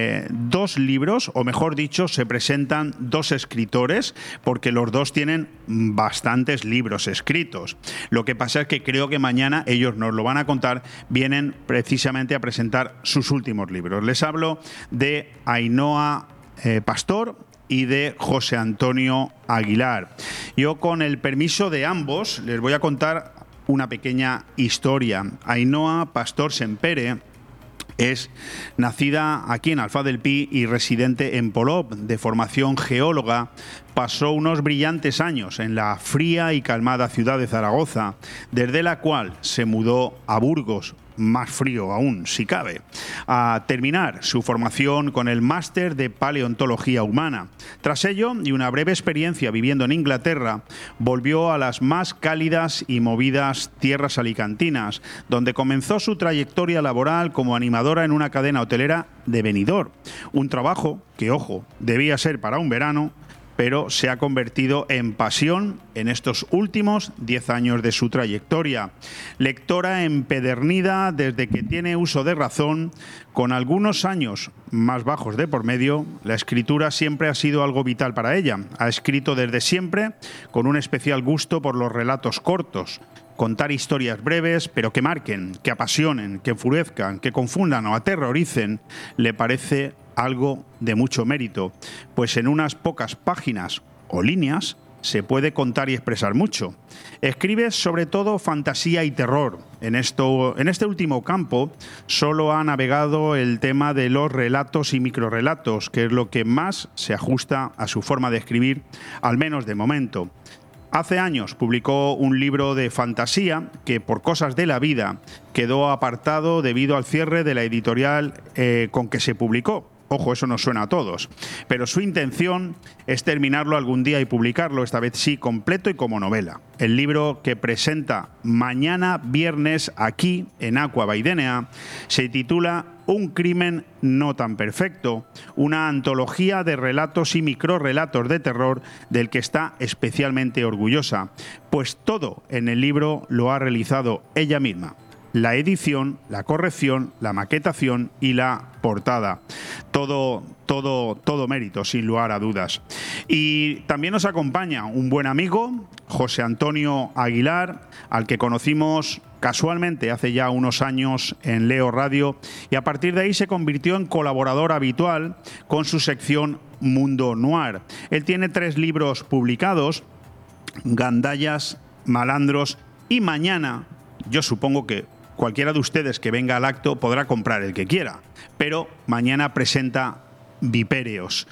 2 libros, o mejor dicho, se presentan 2 escritores, porque los 2 tienen bastantes libros escritos. Lo que pasa es que creo que mañana ellos nos lo van a contar, vienen precisamente a presentar sus últimos libros. Les hablo de Ainhoa Pastor y de José Antonio Aguilar. Yo, con el permiso de ambos, les voy a contar una pequeña historia. Ainhoa Pastor Sempere es nacida aquí en Alfaz del Pi y residente en Polop, de formación geóloga. Pasó unos brillantes años en la fría y calmada ciudad de Zaragoza, desde la cual se mudó a Burgos, más frío aún, si cabe, a terminar su formación con el máster de paleontología humana. Tras ello, y una breve experiencia viviendo en Inglaterra, volvió a las más cálidas y movidas tierras alicantinas, donde comenzó su trayectoria laboral como animadora en una cadena hotelera de Benidorm. Un trabajo que, ojo, debía ser para un verano, pero se ha convertido en pasión en estos últimos 10 años de su trayectoria. Lectora empedernida desde que tiene uso de razón, con algunos años más bajos de por medio, la escritura siempre ha sido algo vital para ella. Ha escrito desde siempre con un especial gusto por los relatos cortos. Contar historias breves, pero que marquen, que apasionen, que enfurezcan, que confundan o aterroricen, le parece algo de mucho mérito, pues en unas pocas páginas o líneas se puede contar y expresar mucho. Escribe sobre todo fantasía y terror. En este último campo solo ha navegado el tema de los relatos y microrrelatos, que es lo que más se ajusta a su forma de escribir, al menos de momento. Hace años publicó un libro de fantasía que, por cosas de la vida, quedó apartado debido al cierre de la editorial con que se publicó. Ojo, eso nos suena a todos. Pero su intención es terminarlo algún día y publicarlo, esta vez sí, completo y como novela. El libro que presenta mañana viernes aquí en Aqua by DNA se titula Un crimen no tan perfecto, una antología de relatos y microrrelatos de terror del que está especialmente orgullosa, pues todo en el libro lo ha realizado ella misma. La edición, la corrección, la maquetación y la portada. Todo mérito, sin lugar a dudas. Y también nos acompaña un buen amigo, José Antonio Aguilar, al que conocimos casualmente hace ya unos años en Leo Radio, y a partir de ahí se convirtió en colaborador habitual con su sección Mundo Noir. Él tiene 3 libros publicados: Gandallas, Malandros y Mañana. Yo supongo que cualquiera de ustedes que venga al acto podrá comprar el que quiera, pero mañana presenta Vipéreos.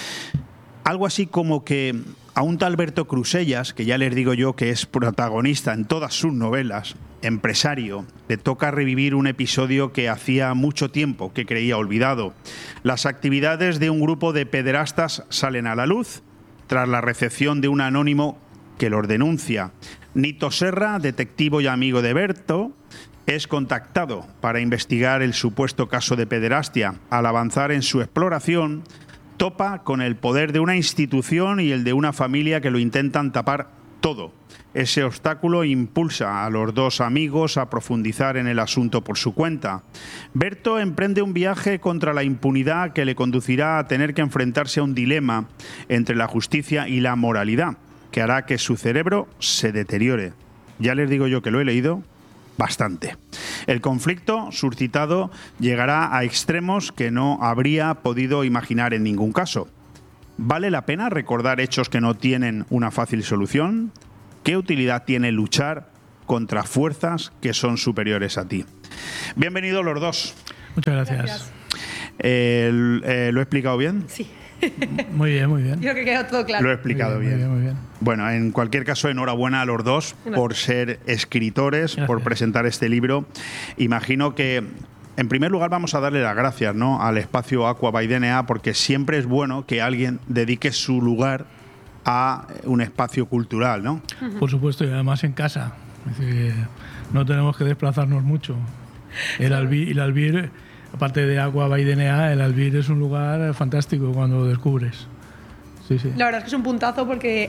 Algo así como que a un tal Berto Crusellas, que ya les digo yo que es protagonista en todas sus novelas, empresario, le toca revivir un episodio que hacía mucho tiempo que creía olvidado. Las actividades de un grupo de pederastas salen a la luz tras la recepción de un anónimo que los denuncia. Nito Serra, detectivo y amigo de Berto, es contactado para investigar el supuesto caso de pederastia. Al avanzar en su exploración, topa con el poder de una institución y el de una familia que lo intentan tapar todo. Ese obstáculo impulsa a los dos amigos a profundizar en el asunto por su cuenta. Berto emprende un viaje contra la impunidad que le conducirá a tener que enfrentarse a un dilema entre la justicia y la moralidad, que hará que su cerebro se deteriore. Ya les digo yo que lo he leído bastante. El conflicto suscitado llegará a extremos que no habría podido imaginar en ningún caso. ¿Vale la pena recordar hechos que no tienen una fácil solución? ¿Qué utilidad tiene luchar contra fuerzas que son superiores a ti? Bienvenidos los dos. Muchas gracias. ¿Lo he explicado bien? Sí. Muy bien, muy bien. Creo que quedó todo claro. Lo he explicado bien. Muy bien. Bueno, en cualquier caso, enhorabuena a los dos por ser escritores, por presentar este libro. Imagino que, en primer lugar, vamos a darle las gracias, ¿no?, al espacio Aqua by DNA, porque siempre es bueno que alguien dedique su lugar a un espacio cultural, ¿no? Por supuesto, y además en casa. Es decir, no tenemos que desplazarnos mucho. El Albir, aparte de Aqua by DNA, el Albir es un lugar fantástico cuando lo descubres. Sí, sí. La verdad es que es un puntazo porque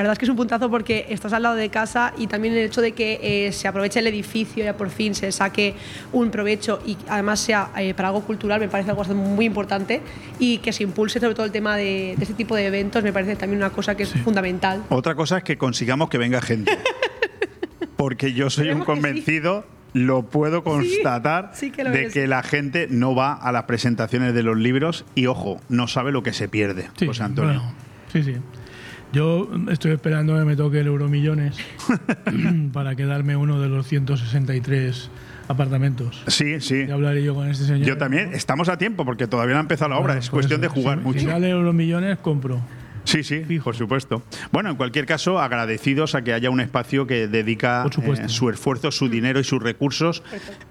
estás al lado de casa, y también el hecho de que se aproveche el edificio, ya por fin se saque un provecho y además sea para algo cultural, me parece algo muy importante, y que se impulse sobre todo el tema de este tipo de eventos, me parece también una cosa que es fundamental. Otra cosa es que consigamos que venga gente, porque yo soy un convencido, lo puedo constatar, que la gente no va a las presentaciones de los libros y, ojo, no sabe lo que se pierde, sí, José Antonio. Bueno, sí. Yo estoy esperando que me toque el Euromillones para quedarme uno de los 163 apartamentos. Sí. Y hablaré yo con este señor. Yo también. Estamos a tiempo porque todavía no ha empezado la obra. Es cuestión de jugar mucho. Si sale Euromillones, compro. Sí, por supuesto. Bueno, en cualquier caso, agradecidos a que haya un espacio que dedica su esfuerzo, su dinero y sus recursos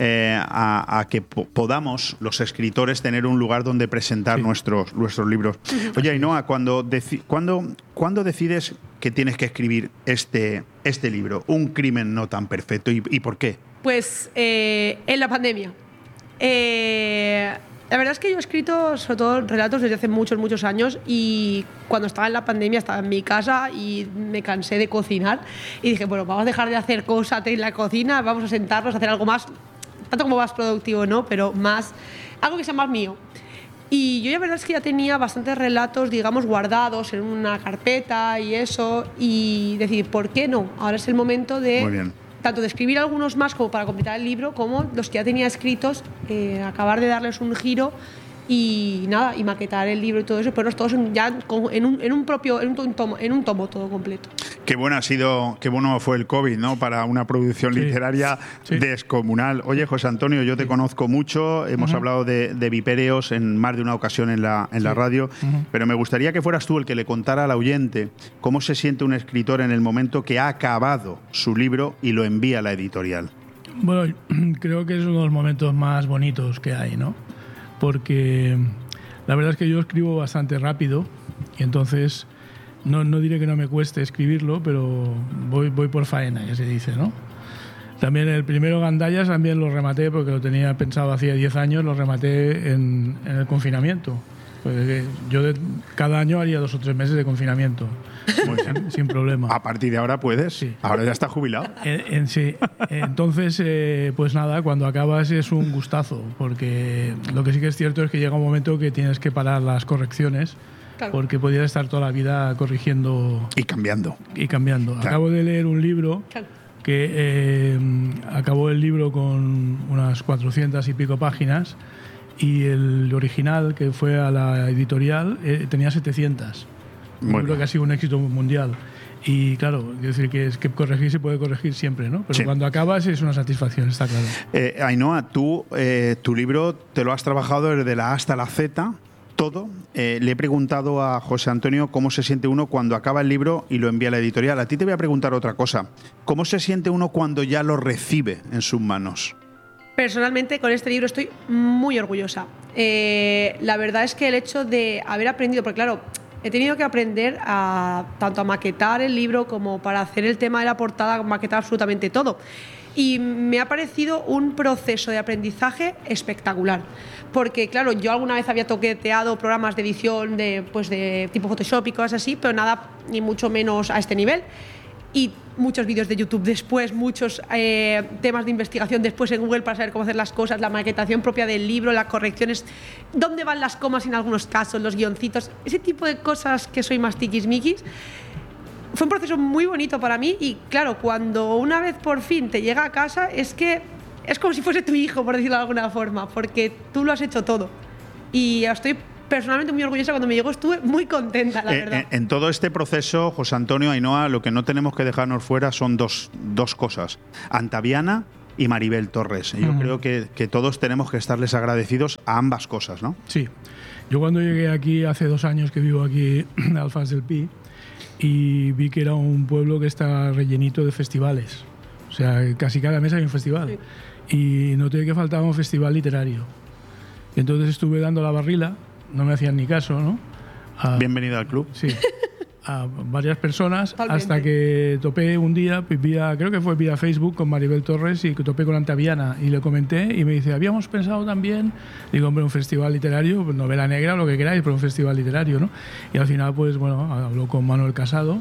a que podamos, los escritores, tener un lugar donde presentar nuestros libros. Oye, Ainhoa, ¿cuándo decides que tienes que escribir este libro, Un crimen no tan perfecto? ¿Y por qué? Pues en la pandemia. La verdad es que yo he escrito sobre todo relatos desde hace muchos años, y cuando estaba en la pandemia estaba en mi casa y me cansé de cocinar y dije, bueno, vamos a dejar de hacer cosas en la cocina, vamos a sentarnos a hacer algo más, tanto como más productivo, ¿no?, pero más, algo que sea más mío. Y yo la verdad es que ya tenía bastantes relatos, digamos, guardados en una carpeta y eso, y decidí, ¿por qué no? Ahora es el momento de... Muy bien. Tanto de escribir algunos más como para completar el libro, como los que ya tenía escritos, acabar de darles un giro y nada, y maquetar el libro y todo eso, ponerlos todos en un tomo todo completo. Qué bueno fue el COVID, ¿no?, para una producción literaria descomunal. Oye, José Antonio, yo te conozco mucho, hemos hablado de Vipéreos en más de una ocasión en la radio, pero me gustaría que fueras tú el que le contara al oyente cómo se siente un escritor en el momento que ha acabado su libro y lo envía a la editorial. Bueno, creo que es uno de los momentos más bonitos que hay, ¿no? Porque la verdad es que yo escribo bastante rápido y entonces no diré que no me cueste escribirlo, pero voy por faena, que se dice, ¿no? También el primero, Gandallas, también lo rematé porque lo tenía pensado hacía 10 años, lo rematé en el confinamiento. Pues yo cada año haría 2 o 3 meses de confinamiento. Sin problema. A partir de ahora puedes. Sí. Ahora ya está jubilado. Sí. Entonces, pues nada, cuando acabas es un gustazo, porque lo que sí que es cierto es que llega un momento que tienes que parar las correcciones, claro, porque podías estar toda la vida corrigiendo. Y cambiando. Claro. Acabo de leer un libro que acabó el libro con unas 400 y pico páginas, y el original, que fue a la editorial, tenía 700. Un libro que ha sido un éxito mundial. Y claro, quiero decir que corregir se puede corregir siempre, ¿no? Pero cuando acabas es una satisfacción, está claro. Ainhoa, tú, tu libro te lo has trabajado desde la A hasta la Z, todo. Le he preguntado a José Antonio cómo se siente uno cuando acaba el libro y lo envía a la editorial. A ti te voy a preguntar otra cosa. ¿Cómo se siente uno cuando ya lo recibe en sus manos? Personalmente, con este libro estoy muy orgullosa. La verdad es que el hecho de haber aprendido, porque claro, he tenido que aprender tanto a maquetar el libro como para hacer el tema de la portada, maquetar absolutamente todo. Y me ha parecido un proceso de aprendizaje espectacular. Porque, claro, yo alguna vez había toqueteado programas de edición de tipo Photoshop y cosas así, pero nada, ni mucho menos a este nivel. Y muchos vídeos de YouTube después, muchos temas de investigación después en Google para saber cómo hacer las cosas, la maquetación propia del libro, las correcciones, dónde van las comas en algunos casos, los guioncitos, ese tipo de cosas que soy más tiquismiquis. Fue un proceso muy bonito para mí y, claro, cuando una vez por fin te llega a casa es que es como si fuese tu hijo, por decirlo de alguna forma, porque tú lo has hecho todo. Y estoy personalmente muy orgullosa. Cuando me llegó estuve muy contenta, la verdad. En todo este proceso, José Antonio, Ainhoa, lo que no tenemos que dejarnos fuera son dos cosas: Antaviana y Maribel Torres. Yo creo que todos tenemos que estarles agradecidos a ambas cosas, ¿no? Sí. Yo cuando llegué aquí, hace 2 años que vivo aquí en Alfaz del Pi, y vi que era un pueblo que está rellenito de festivales. O sea, casi cada mes hay un festival. Sí. Y noté que faltaba un festival literario. Entonces estuve dando la barrila, no me hacían ni caso, ¿no? Bienvenido al club. Sí. A varias personas. Totalmente. Hasta que topé un día, creo que fue vía Facebook, con Maribel Torres, y que topé con Antaviana y le comenté y me dice, habíamos pensado también, digo, hombre, un festival literario, pues novela negra, lo que queráis, pero un festival literario, ¿no? Y al final, pues bueno, habló con Manuel Casado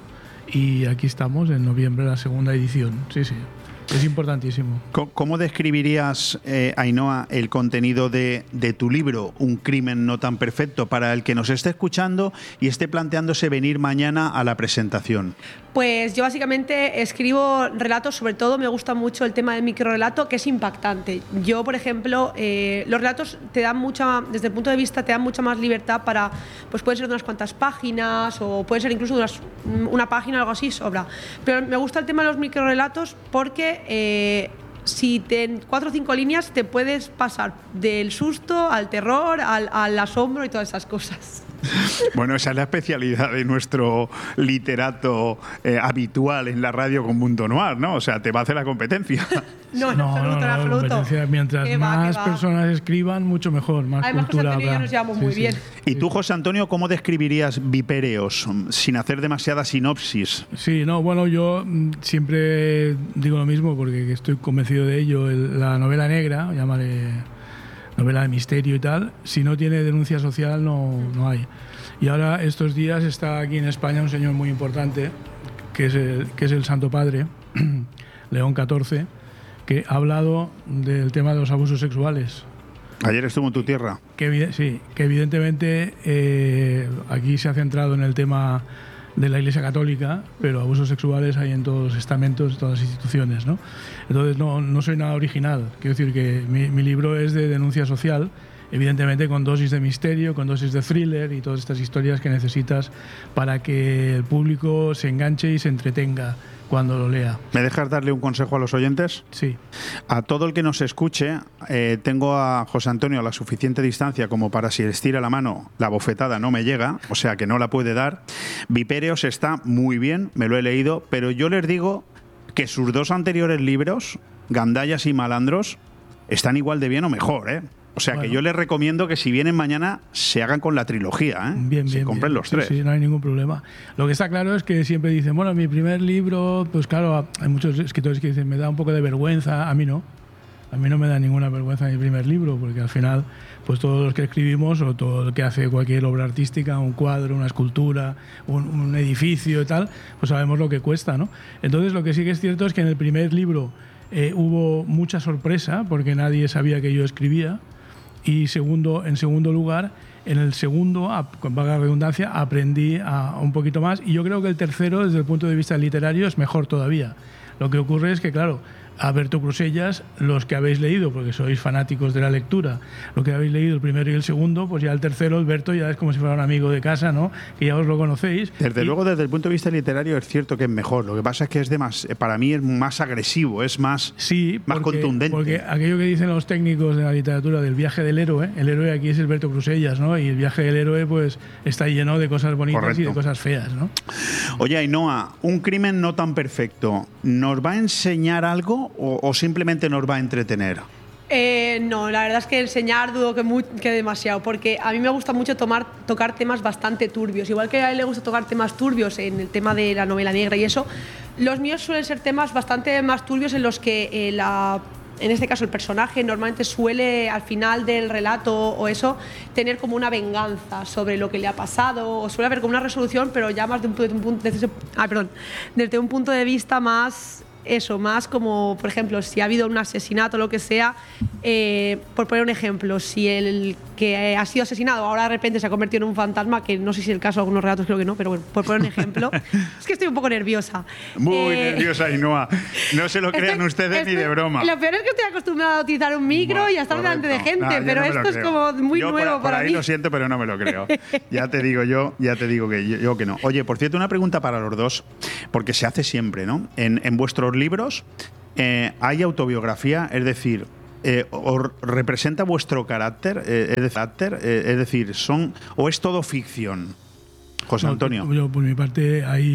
y aquí estamos en noviembre, la 2ª edición. Sí, sí. Es importantísimo. ¿Cómo describirías, Ainhoa, el contenido de tu libro, Un crimen no tan perfecto, para el que nos esté escuchando y esté planteándose venir mañana a la presentación? Pues yo básicamente escribo relatos, sobre todo me gusta mucho el tema del microrelato, que es impactante. Yo, por ejemplo, los relatos te dan desde el punto de vista, te dan mucha más libertad para, pues pueden ser de unas cuantas páginas o pueden ser incluso de una página o algo así, sobra. Pero me gusta el tema de los microrelatos porque si en 4 o 5 líneas te puedes pasar del susto al terror, al asombro y todas esas cosas. Bueno, esa es la especialidad de nuestro literato habitual en la radio con Mundo Noir, ¿no? O sea, te va a hacer la competencia. No, en absoluto. Mientras más personas escriban, mucho mejor, más además, cultura habrá. Ya nos llevamos muy bien. ¿Y tú, José Antonio, cómo describirías Vipéreos, sin hacer demasiada sinopsis? Sí, no, bueno, yo siempre digo lo mismo porque estoy convencido de ello. La novela negra, llámale novela de misterio y tal, si no tiene denuncia social no hay. Y ahora estos días está aquí en España un señor muy importante que es el Santo Padre, León XIV, que ha hablado del tema de los abusos sexuales. Ayer estuvo en tu tierra. Sí, que evidentemente aquí se ha centrado en el tema de la Iglesia Católica, pero abusos sexuales hay en todos los estamentos, todas las instituciones, ¿no? Entonces no soy nada original. Quiero decir que mi libro es de denuncia social, evidentemente con dosis de misterio, con dosis de thriller y todas estas historias que necesitas para que el público se enganche y se entretenga cuando lo lea. ¿Me dejas darle un consejo a los oyentes? Sí. A todo el que nos escuche, tengo a José Antonio a la suficiente distancia como para, si estira la mano, la bofetada no me llega, o sea que no la puede dar. Vipéreos está muy bien, me lo he leído, pero yo les digo que sus 2 anteriores libros, Gandallas y Malandros, están igual de bien o mejor, ¿eh? O sea, que yo les recomiendo que si vienen mañana se hagan con la trilogía, ¿eh? Se compren los 3. Sí, no hay ningún problema. Lo que está claro es que siempre dicen, bueno, mi primer libro, pues claro, hay muchos escritores que dicen, me da un poco de vergüenza. A mí no. A mí no me da ninguna vergüenza mi primer libro, porque al final, pues todos los que escribimos, o todo lo que hace cualquier obra artística, un cuadro, una escultura, un edificio y tal, pues sabemos lo que cuesta, ¿no? Entonces, lo que sí que es cierto es que en el primer libro hubo mucha sorpresa, porque nadie sabía que yo escribía. Y en segundo lugar, en el segundo, con vaga redundancia, aprendí un poquito más. Y yo creo que el tercero, desde el punto de vista literario, es mejor todavía. Lo que ocurre es que, claro, a Berto Crusellas, los que habéis leído, porque sois fanáticos de la lectura, lo que habéis leído el primero y el segundo, pues ya el tercero, el Berto, ya es como si fuera un amigo de casa, ¿no? Que ya os lo conocéis. Luego, desde el punto de vista literario, es cierto que es mejor. Lo que pasa es que para mí es más agresivo, es más, más contundente. Porque aquello que dicen los técnicos de la literatura del viaje del héroe, el héroe aquí es el Berto Crusellas, ¿no? Y el viaje del héroe, pues, está lleno de cosas bonitas. Correcto. Y de cosas feas, ¿no? Oye, Ainhoa, Un crimen no tan perfecto, ¿nos va a enseñar algo o simplemente nos va a entretener? No, la verdad es que enseñar dudo que demasiado, porque a mí me gusta mucho tocar temas bastante turbios. Igual que a él le gusta tocar temas turbios en el tema de la novela negra y eso, los míos suelen ser temas bastante más turbios en los que en este caso el personaje normalmente suele al final del relato o eso tener como una venganza sobre lo que le ha pasado, o suele haber como una resolución, pero ya más desde un punto de vista más más como, por ejemplo, si ha habido un asesinato o lo que sea, por poner un ejemplo, si el que ha sido asesinado ahora de repente se ha convertido en un fantasma, que no sé si es el caso de algunos relatos, creo que no, pero bueno, por poner un ejemplo. Es que estoy un poco nerviosa. Muy nerviosa, Ainhoa. No se lo crean ustedes ni de broma. Lo peor es que estoy acostumbrada a utilizar un micro y a estar delante de gente, pero esto es como muy nuevo para mí. Lo siento, pero no me lo creo. Ya te digo que yo que no. Oye, por cierto, una pregunta para los dos, porque se hace siempre, ¿no? En vuestros libros hay autobiografía, es decir, ¿os representa vuestro carácter? Es decir, ¿o es todo ficción? José Antonio. Yo, por mi parte, hay